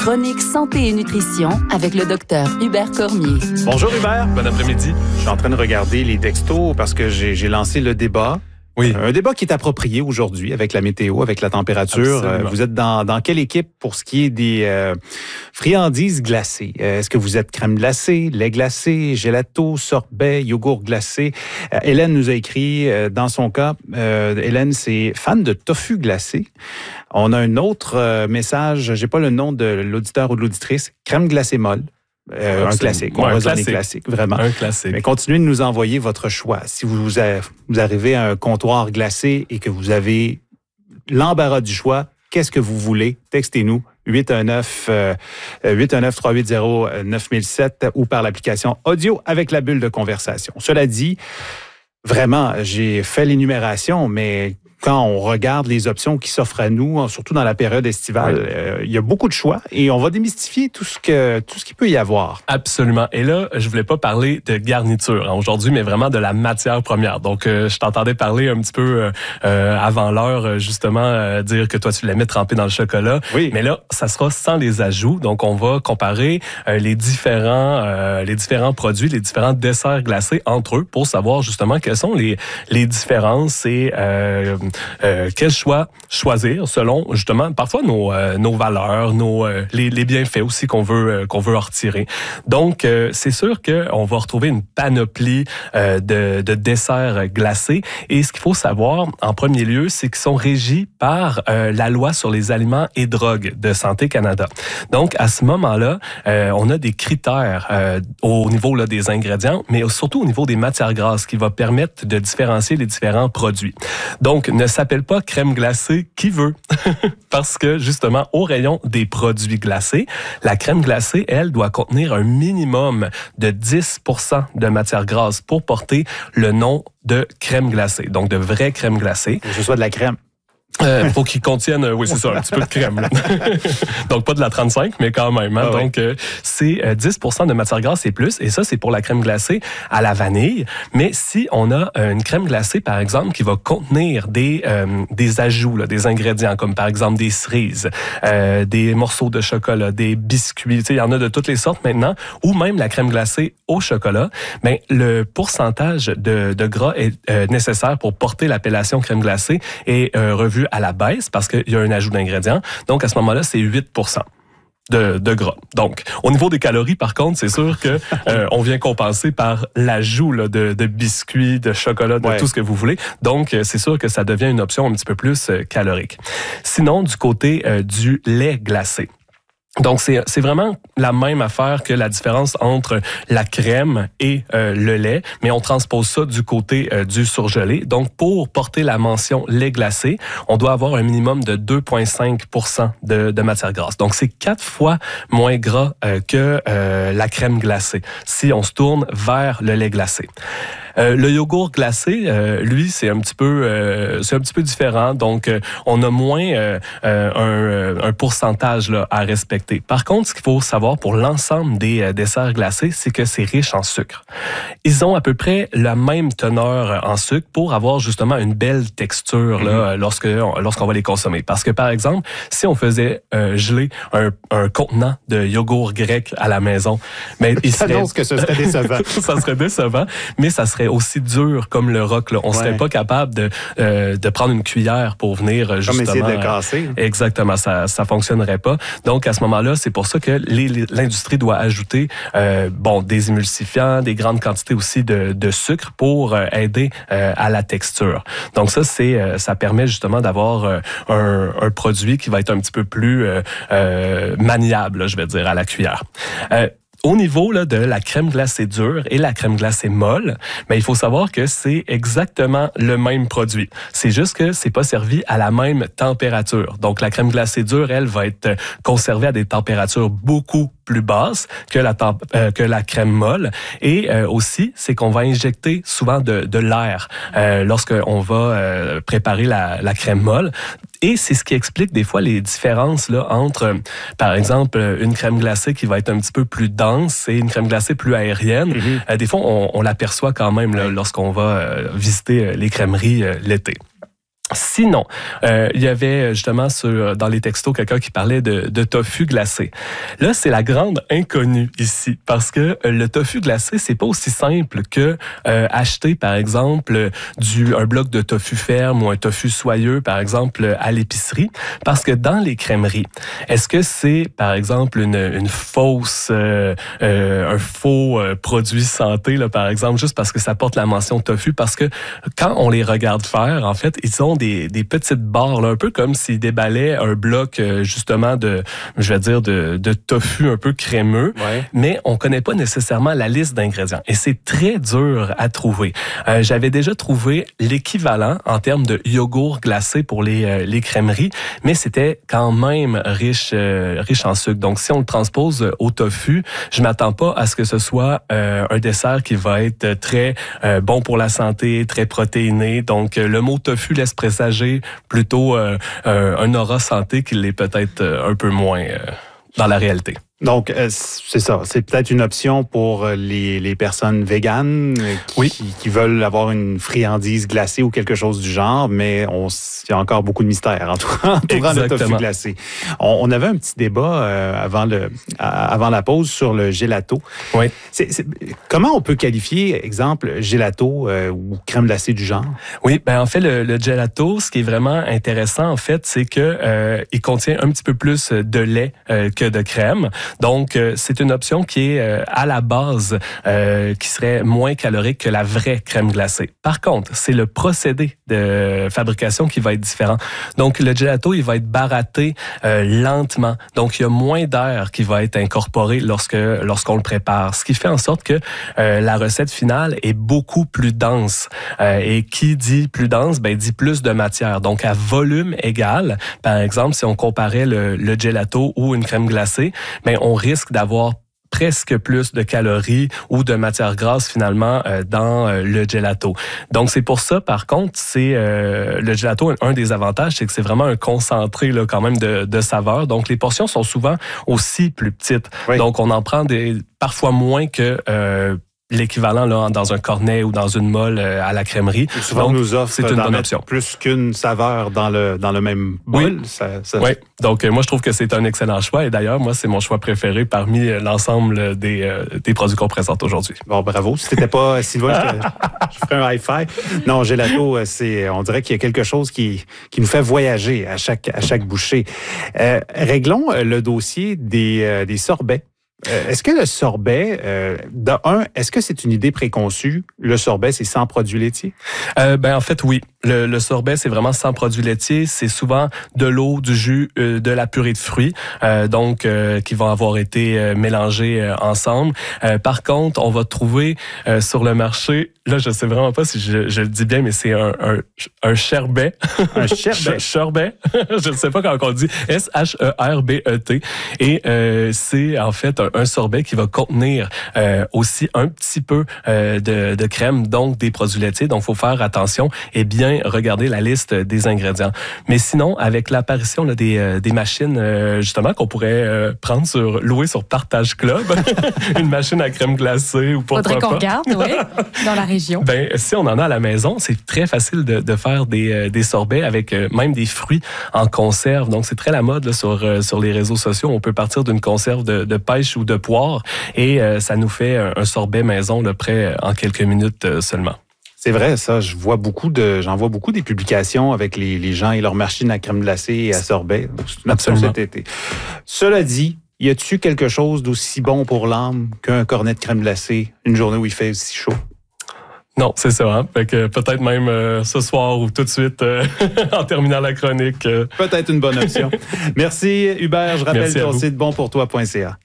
chronique santé et nutrition avec le docteur Hubert Cormier. Bonjour Hubert. Bon après-midi. Je suis en train de regarder les textos parce que j'ai lancé le débat. Oui. Un débat qui est approprié aujourd'hui avec la météo, avec la température. Absolument. Vous êtes dans quelle équipe pour ce qui est des friandises glacées? Est-ce que vous êtes crème glacée, lait glacé, gelato, sorbet, yogourt glacé? Hélène nous a écrit, dans son cas, Hélène, c'est fan de tofu glacé. On a un autre message, j'ai pas le nom de l'auditeur ou de l'auditrice, crème glacée molle. Un classique. On reste dans les classiques, vraiment. Un classique. Mais continuez de nous envoyer votre choix. Si vous arrivez à un comptoir glacé et que vous avez l'embarras du choix, qu'est-ce que vous voulez? Textez-nous 819-380-9007 ou par l'application audio avec la bulle de conversation. Cela dit, vraiment, j'ai fait l'énumération, mais quand on regarde les options qui s'offrent à nous, surtout dans la période estivale, il y a beaucoup de choix et on va démystifier tout ce qu'il peut y avoir. Absolument. Et là, je voulais pas parler de garniture aujourd'hui, mais vraiment de la matière première. Donc, je t'entendais parler un petit peu avant l'heure, justement, dire que toi, tu l'aimais tremper dans le chocolat. Oui. Mais là, ça sera sans les ajouts. Donc, on va comparer les différents produits, les différents desserts glacés entre eux pour savoir justement quelles sont les différences et quel choix choisir selon justement parfois nos valeurs, les bienfaits aussi qu'on veut en retirer. Donc c'est sûr que on va retrouver une panoplie de desserts glacés et ce qu'il faut savoir en premier lieu, c'est qu'ils sont régis par la loi sur les aliments et drogues de Santé Canada. Donc à ce moment-là, on a des critères au niveau là, des ingrédients, mais surtout au niveau des matières grasses qui va permettre de différencier les différents produits. Donc ne s'appelle pas crème glacée qui veut. Parce que, justement, au rayon des produits glacés, la crème glacée, elle, doit contenir un minimum de 10% de matière grasse pour porter le nom de crème glacée. Donc, de vraie crème glacée. Que ce soit de la crème. Faut qu'ils contiennent, oui, c'est ça, un petit peu de crème. Là. Donc, pas de la 35, mais quand même. Hein? Ah, donc, c'est 10% de matière grasse et plus. Et ça, c'est pour la crème glacée à la vanille. Mais si on a une crème glacée, par exemple, qui va contenir des ajouts, là, des ingrédients, comme par exemple des cerises, des morceaux de chocolat, des biscuits, il y en a de toutes les sortes maintenant, ou même la crème glacée au chocolat, ben, le pourcentage de gras est nécessaire pour porter l'appellation crème glacée est revu à la baisse parce qu'il y a un ajout d'ingrédients. Donc, à ce moment-là, c'est 8% de gras. Donc, au niveau des calories, par contre, c'est sûr que on vient compenser par l'ajout là, de biscuits, de chocolat, de tout ce que vous voulez. Donc, c'est sûr que ça devient une option un petit peu plus calorique. Sinon, du côté du lait glacé. Donc, c'est vraiment la même affaire que la différence entre la crème et le lait, mais on transpose ça du côté du surgelé. Donc, pour porter la mention lait glacé, on doit avoir un minimum de 2,5% de matière grasse. Donc, c'est 4 fois moins gras que la crème glacée si on se tourne vers le lait glacé. Le yogourt glacé, lui, c'est un petit peu différent. Donc, on a moins un pourcentage là, à respecter. Par contre, ce qu'il faut savoir pour l'ensemble des desserts glacés, c'est que c'est riche en sucre. Ils ont à peu près la même teneur en sucre pour avoir justement une belle texture là, lorsqu'on va les consommer. Parce que, par exemple, si on faisait geler un contenant de yogourt grec à la maison, mais il serait... T'annonces que ce serait décevant. Ça serait décevant, mais ça serait aussi dur comme le roc. Là. On serait pas capable de prendre une cuillère pour venir justement... Comme essayer de le casser. Exactement, ça fonctionnerait pas. Donc, à ce moment-là, c'est pour ça que l'industrie doit ajouter des émulsifiants, des grandes quantités aussi de sucre pour aider à la texture. Donc ça permet justement d'avoir un produit qui va être un petit peu plus maniable, là, je vais dire, à la cuillère. Au niveau là, de la crème glacée dure et la crème glacée molle, il faut savoir que c'est exactement le même produit. C'est juste que c'est pas servi à la même température. Donc, la crème glacée dure, elle, va être conservée à des températures beaucoup plus basses que la crème molle. Et aussi, c'est qu'on va injecter souvent de l'air lorsqu'on va préparer la crème molle. Et c'est ce qui explique des fois les différences là, entre, par exemple, une crème glacée qui va être un petit peu plus dense et une crème glacée plus aérienne. Des fois, on l'aperçoit quand même là, lorsqu'on va visiter les crèmeries l'été. Sinon, il y avait justement dans les textos quelqu'un qui parlait de tofu glacé. Là, c'est la grande inconnue ici, parce que le tofu glacé, c'est pas aussi simple que acheter, par exemple, un bloc de tofu ferme ou un tofu soyeux, par exemple, à l'épicerie, parce que dans les crèmeries, est-ce que c'est, par exemple, une fausse, un faux produit santé, là, par exemple, juste parce que ça porte la mention tofu, parce que quand on les regarde faire, en fait, ils ont des petites barres, là, un peu comme s'ils déballaient un bloc, justement, de tofu un peu crémeux, mais on connaît pas nécessairement la liste d'ingrédients. Et c'est très dur à trouver. J'avais déjà trouvé l'équivalent en termes de yogourt glacé pour les crèmeries, mais c'était quand même riche en sucre. Donc, si on le transpose au tofu, je m'attends pas à ce que ce soit un dessert qui va être très bon pour la santé, très protéiné. Donc, le mot tofu laisse présager plutôt un aura santé qui l'est peut-être un peu moins dans la réalité. Donc, c'est ça. C'est peut-être une option pour les personnes véganes qui veulent avoir une friandise glacée ou quelque chose du genre, mais il y a encore beaucoup de mystères entourant le tofu glacé. On avait un petit débat avant la pause sur le gelato. Oui. Comment on peut qualifier, exemple, gelato ou crème glacée du genre? Oui, ben en fait, le gelato, ce qui est vraiment intéressant, en fait, c'est que il contient un petit peu plus de lait que de crème. Donc, c'est une option qui est à la base, qui serait moins calorique que la vraie crème glacée. Par contre, c'est le procédé de fabrication qui va être différent. Donc, le gelato, il va être baratté lentement. Donc, il y a moins d'air qui va être incorporé lorsqu'on le prépare. Ce qui fait en sorte que la recette finale est beaucoup plus dense. Et qui dit plus dense, dit plus de matière. Donc, à volume égal, par exemple, si on comparait le gelato ou une crème glacée, on risque d'avoir presque plus de calories ou de matières grasses finalement dans le gelato. Donc c'est pour ça, par contre, le gelato, un des avantages, c'est que c'est vraiment un concentré là, quand même de saveurs. Donc les portions sont souvent aussi plus petites. Oui. Donc on en prend parfois moins que l'équivalent là dans un cornet ou dans une molle à la crèmerie. Et souvent, donc, on nous offre c'est une bonne option. Plus qu'une saveur dans le même bol. Oui. Oui. Donc, moi, je trouve que c'est un excellent choix. Et d'ailleurs, moi, c'est mon choix préféré parmi l'ensemble des produits qu'on présente aujourd'hui. Bon, bravo. Si t'étais pas Sylvain, je ferais un high-five. Non, gelato, on dirait qu'il y a quelque chose qui nous fait voyager à chaque bouchée. Réglons le dossier des sorbets. Est-ce que le sorbet, est-ce que c'est une idée préconçue? Le sorbet, c'est sans produits laitiers? En fait, oui. Le sorbet, c'est vraiment sans produits laitiers. C'est souvent de l'eau, du jus, de la purée de fruits, qui vont avoir été mélangés ensemble. Par contre, on va trouver sur le marché, là, je sais vraiment pas si je le dis bien, mais c'est un sherbet. Un sherbet? Sherbet. Je ne sais pas comment on dit. S-H-E-R-B-E-T. Et c'est en fait un sorbet qui va contenir aussi un petit peu de crème, donc des produits laitiers. Donc, il faut faire attention et bien regarder la liste des ingrédients. Mais sinon, avec l'apparition là, des machines, justement, qu'on pourrait louer sur Partage Club, une machine à crème glacée ou pourquoi pas. Faudrait qu'on regarde, oui, dans la région. Si on en a à la maison, c'est très facile de faire des sorbets avec même des fruits en conserve. Donc, c'est très la mode là, sur les réseaux sociaux. On peut partir d'une conserve de pêche ou de poire et ça nous fait un sorbet maison là, prêt en quelques minutes seulement. C'est vrai, ça. J'en vois beaucoup des publications avec les gens et leurs machines à crème glacée et à sorbet. Absolument. Cet été. Cela dit, y a-t-il quelque chose d'aussi bon pour l'âme qu'un cornet de crème glacée une journée où il fait aussi chaud? Non, c'est ça. Hein? Fait que peut-être même ce soir ou tout de suite en terminant la chronique. Peut-être une bonne option. Merci Hubert. Je rappelle ton site bonpourtoi.ca.